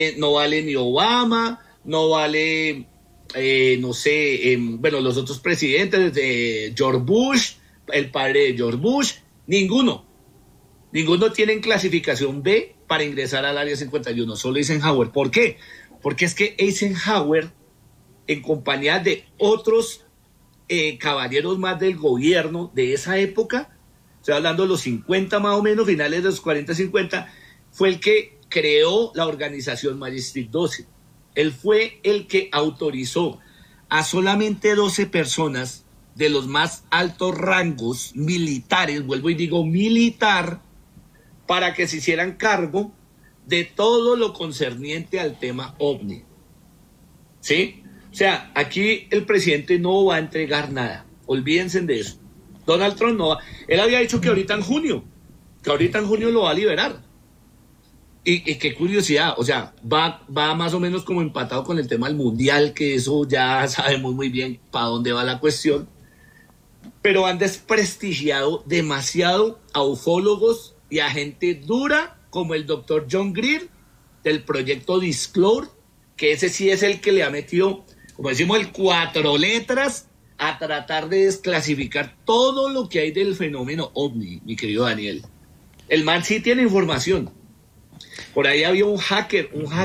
no vale ni Obama, no vale, no sé, bueno, los otros presidentes de George Bush, el padre de George Bush, ninguno tienen clasificación B para ingresar al Área 51, solo Eisenhower. ¿Por qué? Porque es que Eisenhower, en compañía de otros caballeros más del gobierno de esa época, estoy hablando de los 50 más o menos, finales de los 40, 50, fue el que creó la organización Majestic 12. Él fue el que autorizó a solamente 12 personas de los más altos rangos militares, vuelvo y digo militar, para que se hicieran cargo de todo lo concerniente al tema OVNI. ¿Sí? O sea, aquí el presidente no va a entregar nada. Olvídense de eso. Donald Trump no va. Él había dicho que ahorita en junio lo va a liberar. Y qué curiosidad, o sea, va más o menos como empatado con el tema del mundial, que eso ya sabemos muy bien para dónde va la cuestión. Pero han desprestigiado demasiado a ufólogos y a gente dura como el doctor John Greer del proyecto Disclosure, que ese sí es el que le ha metido, como decimos, el 4 letras a tratar de desclasificar todo lo que hay del fenómeno OVNI, mi querido Daniel. El man sí tiene información. Por ahí había un hacker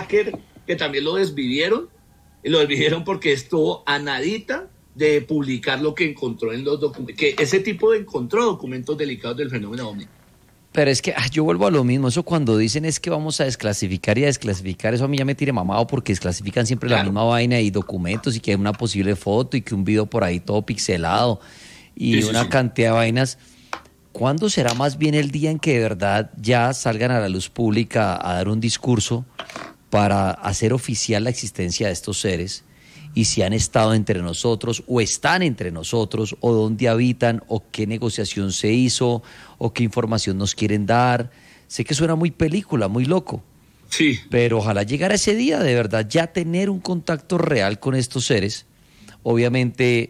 que también lo desvivieron, y lo desvivieron porque estuvo a nadita de publicar lo que encontró en los documentos, que ese tipo encontró documentos delicados del fenómeno OVNI. Pero es que yo vuelvo a lo mismo, eso cuando dicen es que vamos a desclasificar y a desclasificar, eso a mí ya me tiene mamado porque desclasifican siempre la misma vaina y documentos y que hay una posible foto y que un video por ahí todo pixelado y una cantidad de vainas. ¿Cuándo será más bien el día en que de verdad ya salgan a la luz pública a dar un discurso para hacer oficial la existencia de estos seres? Y si han estado entre nosotros o están entre nosotros o dónde habitan o qué negociación se hizo o qué información nos quieren dar. Sé que suena muy película, muy loco. Sí. Pero ojalá llegara ese día de verdad ya tener un contacto real con estos seres. Obviamente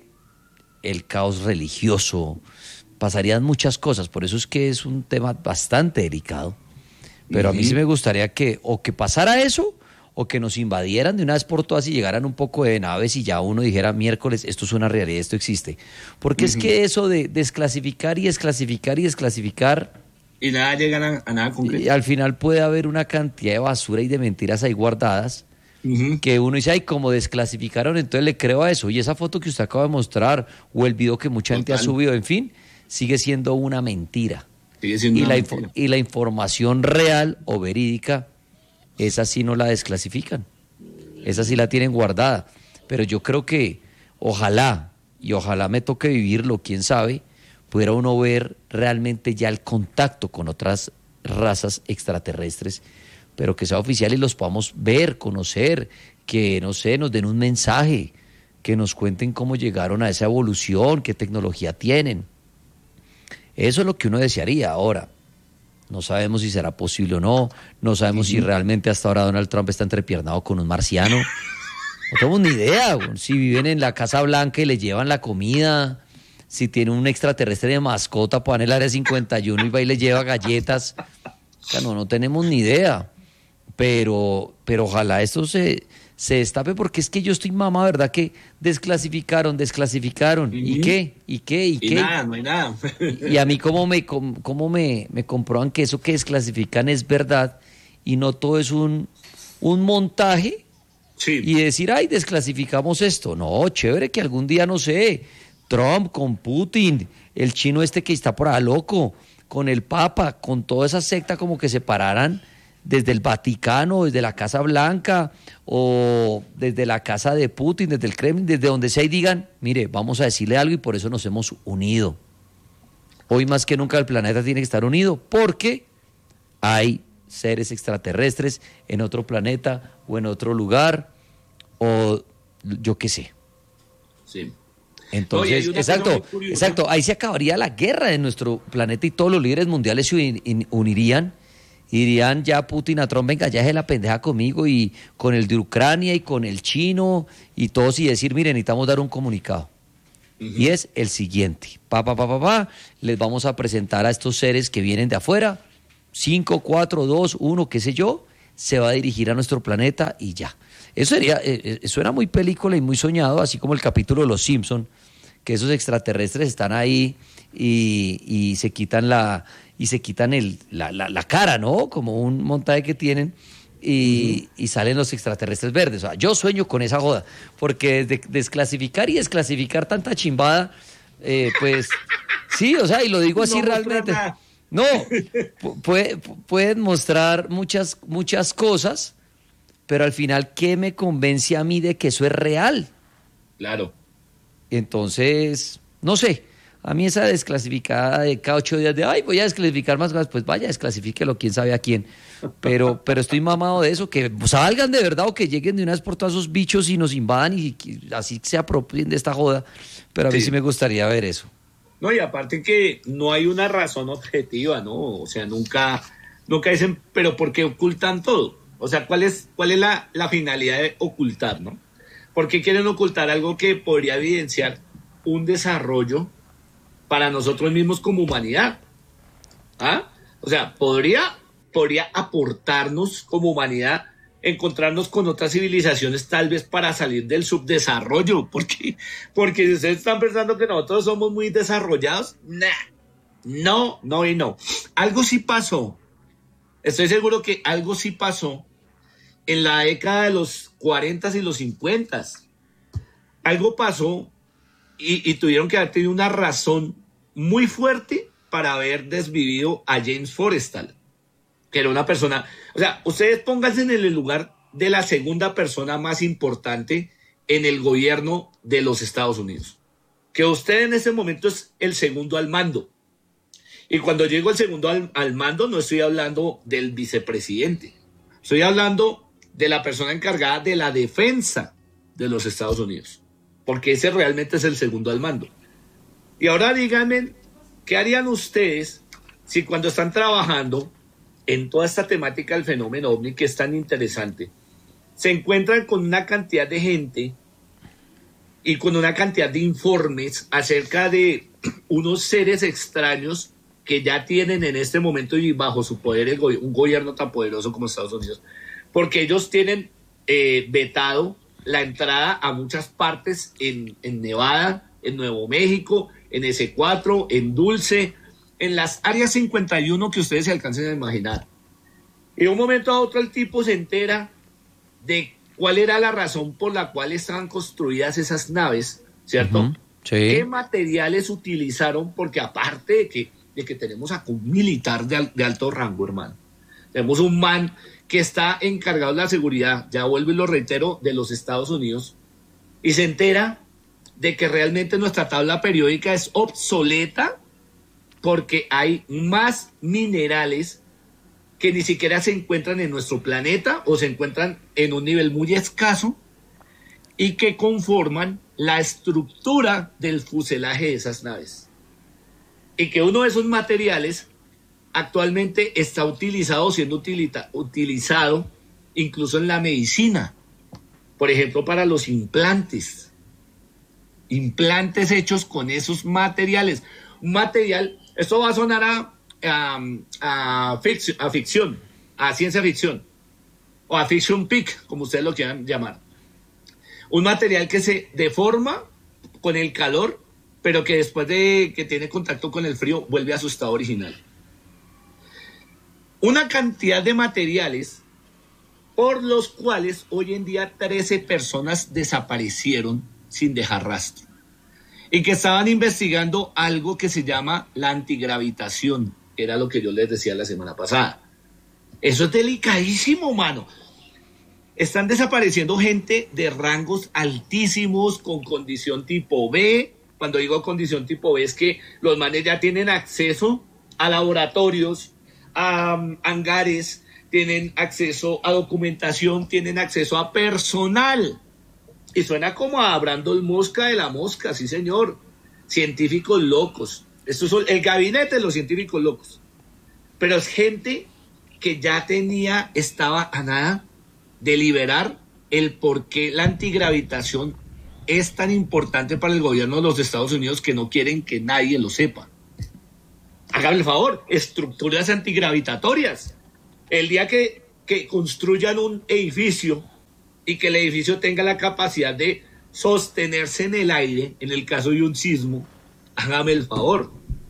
el caos religioso, pasarían muchas cosas, por eso es que es un tema bastante delicado. Pero a mí sí me gustaría que pasara eso o que nos invadieran de una vez por todas y llegaran un poco de naves y ya uno dijera miércoles, esto es una realidad, esto existe. Porque es que eso de desclasificar y desclasificar y desclasificar... Y nada llegan a nada concreto. Y al final puede haber una cantidad de basura y de mentiras ahí guardadas que uno dice, ay, como desclasificaron, entonces le creo a eso. Y esa foto que usted acaba de mostrar o el video que mucha gente ha subido, en fin, sigue siendo una mentira. Sigue siendo una mentira. Y la información real o verídica, esa sí no la desclasifican, esa sí la tienen guardada, pero yo creo que ojalá me toque vivirlo, quién sabe, pudiera uno ver realmente ya el contacto con otras razas extraterrestres, pero que sea oficial y los podamos ver, conocer, que no sé, nos den un mensaje, que nos cuenten cómo llegaron a esa evolución, qué tecnología tienen. Eso es lo que uno desearía. Ahora no sabemos si será posible o no. No sabemos si realmente hasta ahora Donald Trump está entrepiernado con un marciano. No tenemos ni idea. Si viven en la Casa Blanca y le llevan la comida, si tiene un extraterrestre de mascota, pues en el Área 51 y va y le lleva galletas. O sea, no tenemos ni idea. Pero ojalá esto se destape, porque es que yo estoy mamá, ¿verdad? Que desclasificaron. ¿Y qué? Nada, no hay nada. Y a mí cómo me comprueban que eso que desclasifican es verdad y no todo es un montaje. Sí. Y decir, ay, desclasificamos esto. No, chévere que algún día, no sé, Trump con Putin, el chino este que está por ahí loco, con el Papa, con toda esa secta, como que se pararan desde el Vaticano, desde la Casa Blanca o desde la casa de Putin, desde el Kremlin, desde donde sea, y digan, mire, vamos a decirle algo y por eso nos hemos unido. Hoy más que nunca el planeta tiene que estar unido porque hay seres extraterrestres en otro planeta o en otro lugar o yo qué sé. Sí. Entonces, exacto, ahí se acabaría la guerra en nuestro planeta y todos los líderes mundiales se unirían y dirían ya Putin a Trump, venga, ya es la pendeja conmigo y con el de Ucrania y con el chino y todos, y decir, miren, necesitamos dar un comunicado. Y es el siguiente, les vamos a presentar a estos seres que vienen de afuera, 5, 4, 2, 1, qué sé yo, se va a dirigir a nuestro planeta y ya. Eso era muy película y muy soñado, así como el capítulo de Los Simpson, que esos extraterrestres están ahí y se quitan la cara, ¿no? Como un montaje que tienen y salen los extraterrestres verdes. O sea, yo sueño con esa joda, porque desclasificar y desclasificar tanta chimbada, pues sí, o sea, y lo digo así No, realmente. plata. No, pueden mostrar muchas cosas, pero al final, ¿qué me convence a mí de que eso es real? Claro. Entonces, no sé, a mí esa desclasificada de cada 8 días ay, voy a desclasificar más cosas, pues vaya, desclasifíquelo, quién sabe a quién. Pero estoy mamado de eso, que salgan de verdad o que lleguen de una vez por todos esos bichos y nos invadan y así se apropien de esta joda. Pero a mí sí me gustaría ver eso. No, y aparte que no hay una razón objetiva, ¿no? O sea, nunca dicen, pero ¿por qué ocultan todo? O sea, ¿cuál es la finalidad de ocultar, no? ¿Por qué quieren ocultar algo que podría evidenciar un desarrollo para nosotros mismos como humanidad? ¿Ah? O sea, podría aportarnos como humanidad encontrarnos con otras civilizaciones tal vez para salir del subdesarrollo, porque si ustedes están pensando que nosotros somos muy desarrollados, no. Algo sí pasó, estoy seguro que algo sí pasó en la década de los 40 y los 50. Algo pasó y tuvieron que haber tenido una razón muy fuerte para haber desvivido a James Forrestal, que era una persona, o sea, ustedes pónganse en el lugar de la segunda persona más importante en el gobierno de los Estados Unidos, que usted en ese momento es el segundo al mando. Y cuando llego el segundo al mando, no estoy hablando del vicepresidente, estoy hablando de la persona encargada de la defensa de los Estados Unidos, porque ese realmente es el segundo al mando. Y ahora díganme, ¿qué harían ustedes si cuando están trabajando en toda esta temática del fenómeno ovni que es tan interesante, se encuentran con una cantidad de gente y con una cantidad de informes acerca de unos seres extraños que ya tienen en este momento y bajo su poder un gobierno tan poderoso como Estados Unidos? Porque ellos tienen vetado la entrada a muchas partes en Nevada, en Nuevo México, en S4, en Dulce, en las áreas 51 que ustedes se alcancen a imaginar. Y de un momento a otro el tipo se entera de cuál era la razón por la cual estaban construidas esas naves, ¿cierto? Uh-huh. Sí. ¿Qué materiales utilizaron? Porque aparte de que tenemos a un militar de alto rango, hermano, tenemos un man que está encargado de la seguridad, ya vuelvo y lo reitero, de los Estados Unidos, y se entera de que realmente nuestra tabla periódica es obsoleta porque hay más minerales que ni siquiera se encuentran en nuestro planeta o se encuentran en un nivel muy escaso y que conforman la estructura del fuselaje de esas naves. Y que uno de esos materiales actualmente está siendo utilizado incluso en la medicina, por ejemplo para los implantes hechos con esos materiales. Un material, esto va a sonar a ficción, a ciencia ficción, o a fiction peak, como ustedes lo quieran llamar. Un material que se deforma con el calor, pero que después de que tiene contacto con el frío, vuelve a su estado original. Una cantidad de materiales por los cuales hoy en día 13 personas desaparecieron sin dejar rastro. Y que estaban investigando algo que se llama la antigravitación, que era lo que yo les decía la semana pasada. Eso es delicadísimo, mano. Están desapareciendo gente de rangos altísimos con condición tipo B. Cuando digo condición tipo B es que los manes ya tienen acceso a laboratorios, a hangares, tienen acceso a documentación, tienen acceso a personal. Y suena como a Brandon Mosca de la Mosca, sí señor. Científicos locos. Estos son el gabinete de los científicos locos. Pero es gente que ya estaba a nada de liberar el por qué la antigravitación es tan importante para el gobierno de los Estados Unidos que no quieren que nadie lo sepa. Háganme el favor, estructuras antigravitatorias. El día que que construyan un edificio y que el edificio tenga la capacidad de sostenerse en el aire en el caso de un sismo. Hágame el favor.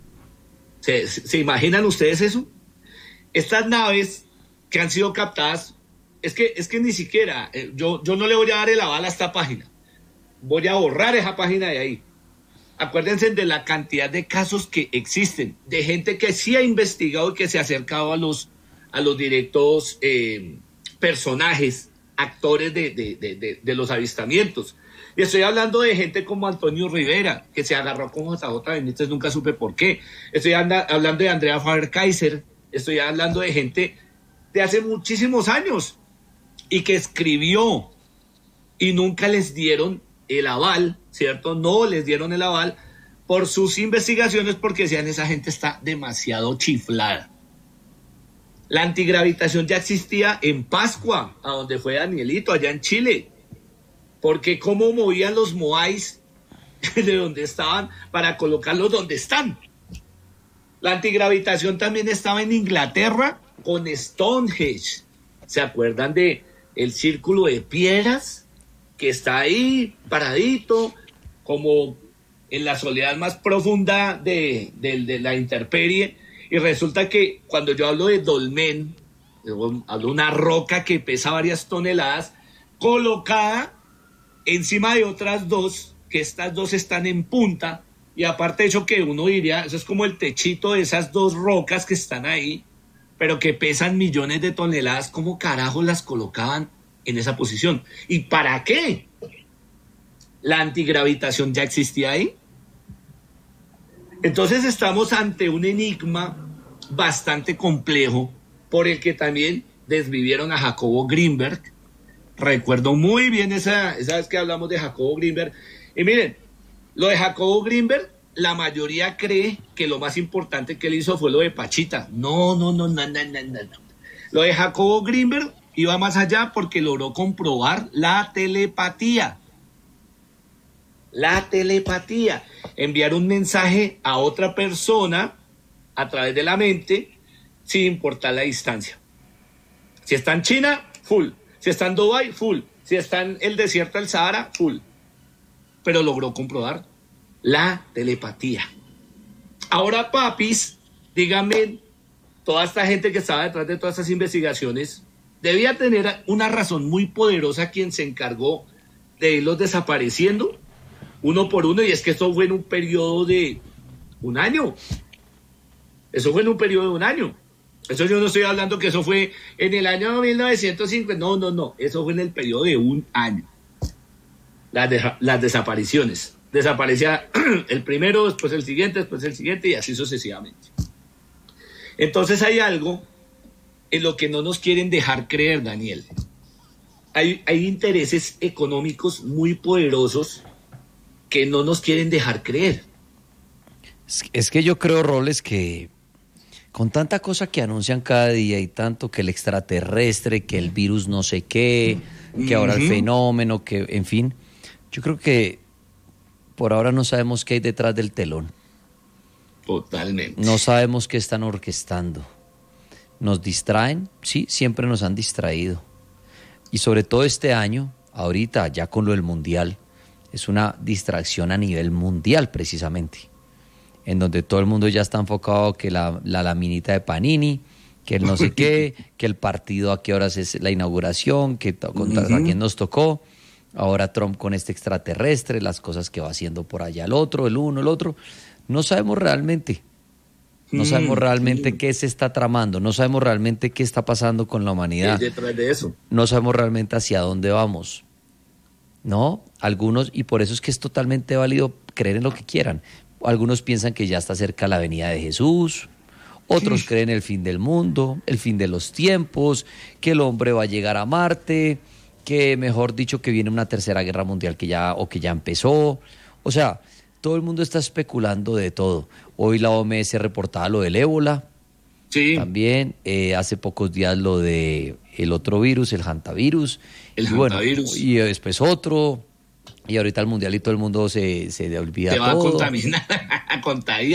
¿Se imaginan ustedes eso? Estas naves que han sido captadas, es que ni siquiera, yo no le voy a dar el aval a esta página. Voy a borrar esa página de ahí. Acuérdense de la cantidad de casos que existen, de gente que sí ha investigado y que se ha acercado a los directos personajes, actores de los avistamientos. Y estoy hablando de gente como Antonio Rivera, que se agarró con JJ Benítez, nunca supe por qué. Estoy hablando de Andrea Faber-Kaiser, estoy hablando de gente de hace muchísimos años y que escribió y nunca les dieron el aval, ¿cierto? No les dieron el aval por sus investigaciones porque decían esa gente está demasiado chiflada. La antigravitación ya existía en Pascua, a donde fue Danielito, allá en Chile. Porque cómo movían los Moais de donde estaban para colocarlos donde están. La antigravitación también estaba en Inglaterra con Stonehenge. ¿Se acuerdan de el círculo de piedras que está ahí paradito, como en la soledad más profunda de la intemperie? Y resulta que cuando yo hablo de dolmen, hablo de una roca que pesa varias toneladas, colocada encima de otras dos, que estas dos están en punta, y aparte de eso que uno diría, eso es como el techito de esas dos rocas que están ahí, pero que pesan millones de toneladas. ¿Cómo carajo las colocaban en esa posición? ¿Y para qué? ¿La antigravitación ya existía ahí? Entonces estamos ante un enigma bastante complejo por el que también desvivieron a Jacobo Greenberg. Recuerdo muy bien esa vez que hablamos de Jacobo Greenberg. Y miren, lo de Jacobo Greenberg, la mayoría cree que lo más importante que él hizo fue lo de Pachita. No. Lo de Jacobo Greenberg iba más allá porque logró comprobar la telepatía. La telepatía. Enviar un mensaje a otra persona a través de la mente sin importar la distancia. Si está en China, full. Si está en Dubái, full. Si está en el desierto del Sahara, full. Pero logró comprobar la telepatía. Ahora, papis, díganme, toda esta gente que estaba detrás de todas estas investigaciones debía tener una razón muy poderosa quien se encargó de irlos desapareciendo uno por uno, y es que esto fue en un periodo de un año. Eso fue en un periodo de un año. Eso yo no estoy hablando que eso fue en el año 1950. No. Eso fue en el periodo de un año. Las desapariciones. Desaparecía el primero, después el siguiente, y así sucesivamente. Entonces hay algo en lo que no nos quieren dejar creer, Daniel. Hay intereses económicos muy poderosos que no nos quieren dejar creer. Es que yo creo, Roles, que con tanta cosa que anuncian cada día y tanto que el extraterrestre, que el virus no sé qué, que ahora el fenómeno, que en fin, yo creo que por ahora no sabemos qué hay detrás del telón. Totalmente. No sabemos qué están orquestando. ¿Nos distraen? Sí, siempre nos han distraído. Y sobre todo este año, ahorita ya con lo del Mundial, es una distracción a nivel mundial precisamente, en donde todo el mundo ya está enfocado que la laminita de Panini, que el no sé qué, que el partido a qué horas es la inauguración, que contra quién nos tocó, ahora Trump con este extraterrestre, las cosas que va haciendo por allá el otro, el uno, el otro. No sabemos realmente, qué se está tramando, no sabemos realmente qué está pasando con la humanidad. Detrás de eso. No sabemos realmente hacia dónde vamos. ¿No? Algunos, y por eso es que es totalmente válido creer en lo que quieran. Algunos piensan que ya está cerca la venida de Jesús, otros creen el fin del mundo, el fin de los tiempos, que el hombre va a llegar a Marte, que mejor dicho que viene una tercera guerra mundial que ya empezó. O sea, todo el mundo está especulando de todo. Hoy la OMS reportaba lo del ébola. Sí. También hace pocos días lo de el otro virus, el hantavirus. Y después otro. Y ahorita el mundial y todo el mundo se olvida todo. Se va a contaminar, a contagiar.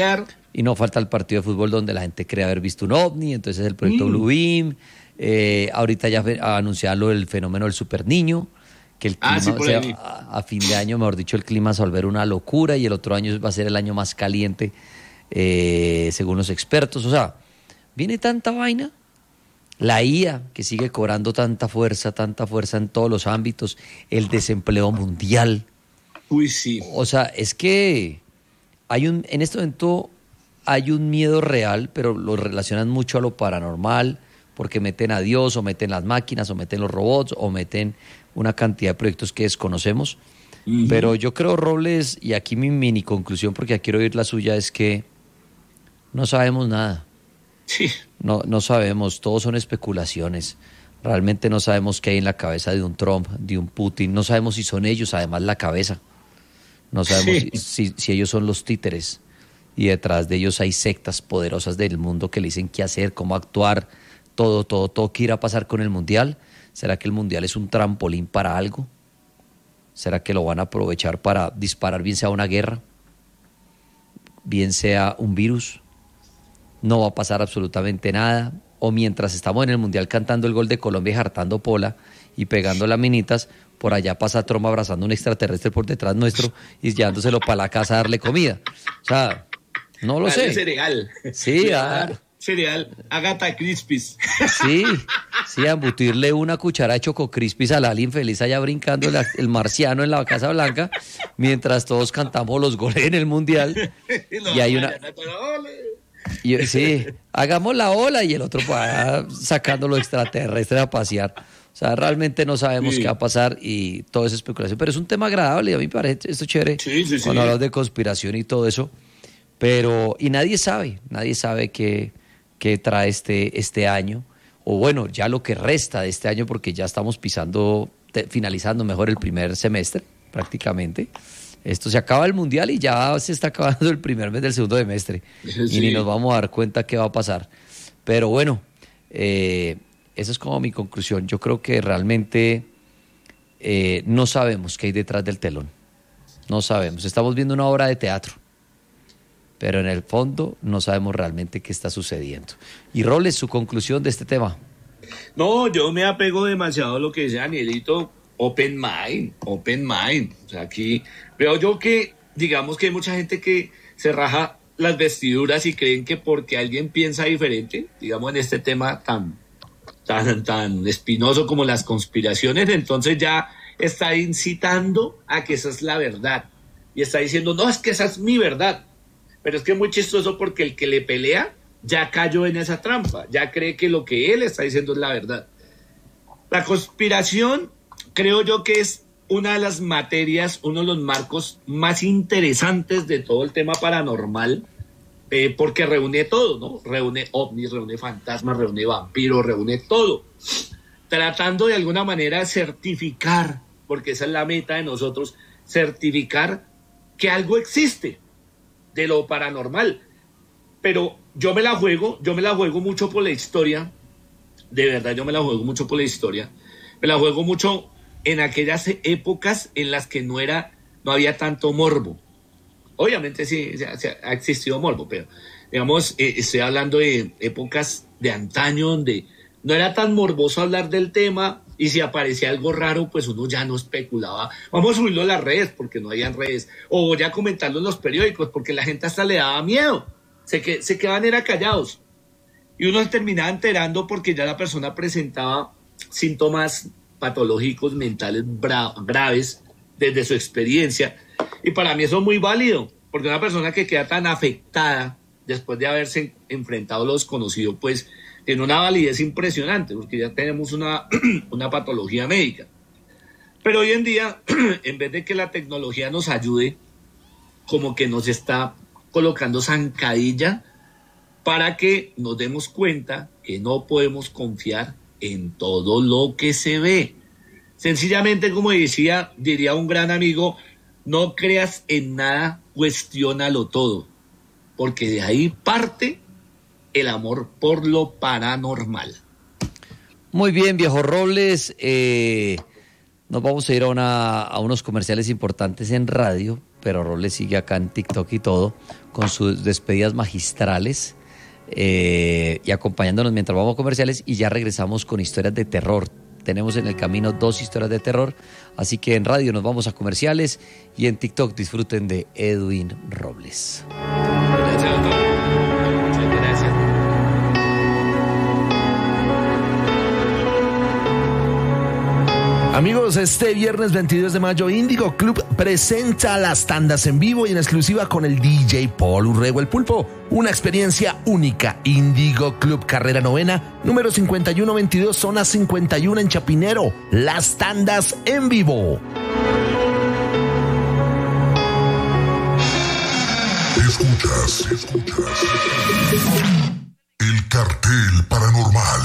Y no falta el partido de fútbol donde la gente cree haber visto un ovni, entonces el proyecto Blue Beam. Ahorita ya anunciaron lo del fenómeno del super niño, que el clima, Sí, o por sea, ahí. a fin de año, mejor dicho, el clima se va a volver una locura y el otro año va a ser el año más caliente, según los expertos. O sea, viene tanta vaina. La IA, que sigue cobrando tanta fuerza en todos los ámbitos, el desempleo mundial. Uy, sí. O sea, es que en este momento hay un miedo real, pero lo relacionan mucho a lo paranormal, porque meten a Dios, o meten las máquinas, o meten los robots, o meten una cantidad de proyectos que desconocemos. Pero yo creo, Robles, y aquí mi mini conclusión, porque quiero oír la suya, es que no sabemos nada. Sí. No sabemos, todos son especulaciones. Realmente no sabemos qué hay en la cabeza de un Trump, de un Putin. No sabemos si son ellos, además, la cabeza. No sabemos si ellos son los títeres. Y detrás de ellos hay sectas poderosas del mundo que le dicen qué hacer, cómo actuar, todo. ¿Qué irá a pasar con el Mundial? ¿Será que el Mundial es un trampolín para algo? ¿Será que lo van a aprovechar para disparar, bien sea una guerra, bien sea un virus? No va a pasar absolutamente nada. O mientras estamos en el Mundial cantando el gol de Colombia y jartando pola y pegando las minitas, por allá pasa Trump abrazando a un extraterrestre por detrás nuestro y llevándoselo para la casa a darle comida. O sea, no lo sé. Cereal. Sí, cereal. Agatha Crispis. Sí, a embutirle una cuchara de Choco Crispis al alien feliz allá brincando el marciano en la Casa Blanca, mientras todos cantamos los goles en el Mundial. Y hay una... sí, hagamos la ola y el otro sacando los extraterrestres a pasear. O sea, realmente no sabemos qué va a pasar y todo es especulación. Pero es un tema agradable y a mí me parece esto chévere cuando hablas de conspiración y todo eso. Pero, y nadie sabe qué trae este año. O bueno, ya lo que resta de este año, porque ya estamos finalizando mejor el primer semestre, prácticamente. Esto se acaba el Mundial y ya se está acabando el primer mes del segundo semestre. Y ni nos vamos a dar cuenta qué va a pasar. Pero bueno, esa es como mi conclusión. Yo creo que realmente no sabemos qué hay detrás del telón. No sabemos. Estamos viendo una obra de teatro, pero en el fondo no sabemos realmente qué está sucediendo. Y Roles, su conclusión de este tema. No, yo me apego demasiado a lo que dice Danielito. Open mind. O sea, aquí veo yo que, digamos que hay mucha gente que se raja las vestiduras y creen que porque alguien piensa diferente, digamos en este tema tan espinoso como las conspiraciones, entonces ya está incitando a que esa es la verdad. Y está diciendo, no, es que esa es mi verdad. Pero es que es muy chistoso porque el que le pelea ya cayó en esa trampa, ya cree que lo que él está diciendo es la verdad. La conspiración, creo yo que es una de las materias, uno de los marcos más interesantes de todo el tema paranormal, porque reúne todo, ¿no? Reúne ovnis, reúne fantasmas, reúne vampiros, reúne todo, tratando de alguna manera certificar, porque esa es la meta de nosotros, certificar que algo existe de lo paranormal. Pero yo me la juego mucho por la historia, de verdad yo me la juego mucho por la historia, me la juego mucho en aquellas épocas en las que no había tanto morbo. Obviamente sí ha existido morbo, pero digamos, estoy hablando de épocas de antaño donde no era tan morboso hablar del tema y si aparecía algo raro, pues uno ya no especulaba. Vamos a subirlo a las redes porque no habían redes, o voy a comentarlo en los periódicos porque la gente hasta le daba miedo. Se quedaban era callados. Y uno se terminaba enterando porque ya la persona presentaba síntomas patológicos mentales graves desde su experiencia. Y para mí eso es muy válido, porque una persona que queda tan afectada después de haberse enfrentado a lo desconocido, pues tiene una validez impresionante, porque ya tenemos una patología médica. Pero hoy en día, en vez de que la tecnología nos ayude, como que nos está colocando zancadilla para que nos demos cuenta que no podemos confiar en todo lo que se ve. Sencillamente, como diría un gran amigo, no creas en nada, cuestiónalo todo, porque de ahí parte el amor por lo paranormal. Muy bien, viejo Robles, nos vamos a ir a unos comerciales importantes en radio, pero Robles sigue acá en TikTok y todo, con sus despedidas magistrales y acompañándonos mientras vamos a comerciales, y ya regresamos con historias de terror. Tenemos en el camino 2 historias de terror, así que en radio nos vamos a comerciales y en TikTok disfruten de Edwin Robles. Gracias, doctor. Muchas gracias. Amigos, este viernes 22 de mayo Índigo Club presenta las tandas en vivo y en exclusiva con el DJ Paul Urrego el Pulpo. Una experiencia única. Índigo Club Carrera Novena, número 5122, zona 51 en Chapinero. Las tandas en vivo. Escuchas. El cartel paranormal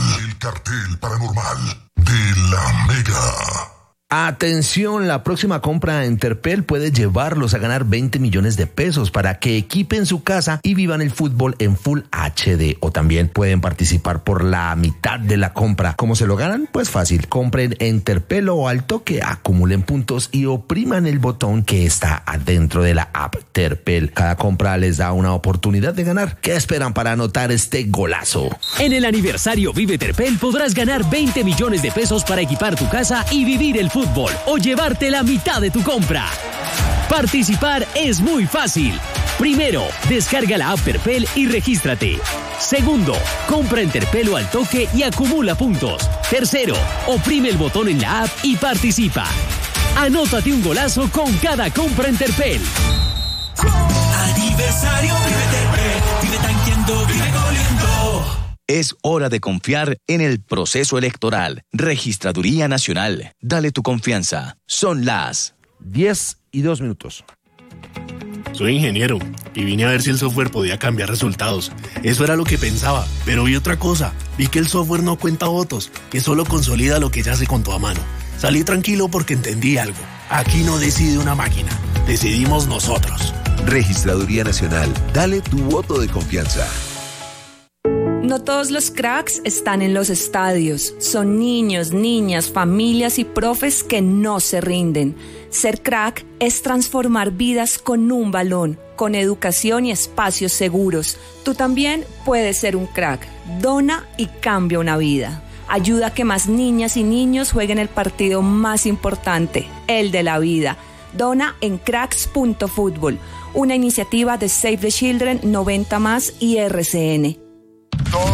de la Mega. Atención, la próxima compra en Terpel puede llevarlos a ganar 20 millones de pesos para que equipen su casa y vivan el fútbol en Full HD. O también pueden participar por la mitad de la compra. ¿Cómo se lo ganan? Pues fácil. Compren en Terpel o al toque, acumulen puntos y opriman el botón que está adentro de la app Terpel. Cada compra les da una oportunidad de ganar. ¿Qué esperan para anotar este golazo? En el aniversario Vive Terpel podrás ganar 20 millones de pesos para equipar tu casa y vivir el fútbol o llevarte la mitad de tu compra. Participar es muy fácil. Primero, descarga la app Terpel y regístrate. Segundo, compra en Terpel o al toque y acumula puntos. Tercero, oprime el botón en la app y participa. Anótate un golazo con cada compra en Terpel. Aniversario Vive Terpel, vive tanqueando, vive goleando. Es hora de confiar en el proceso electoral. Registraduría Nacional. Dale tu confianza. Son las 10:02. Soy ingeniero y vine a ver si el software podía cambiar resultados. Eso era lo que pensaba, pero vi otra cosa. Vi que el software no cuenta votos, que solo consolida lo que ya se contó a mano. Salí tranquilo porque entendí algo. Aquí no decide una máquina, decidimos nosotros. Registraduría Nacional. Dale tu voto de confianza. No todos los cracks están en los estadios. Son niños, niñas, familias y profes que no se rinden. Ser crack es transformar vidas con un balón, con educación y espacios seguros. Tú también puedes ser un crack. Dona y cambia una vida. Ayuda a que más niñas y niños jueguen el partido más importante, el de la vida. Dona en cracks.football, una iniciativa de Save the Children, 90+ y RCN.